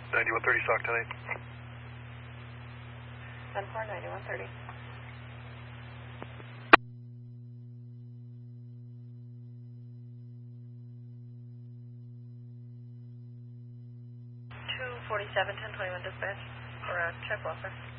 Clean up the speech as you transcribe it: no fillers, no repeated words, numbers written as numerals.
9130 stock tonight. 10-4, 9130. Two 47, 1021 dispatch, or check welfare.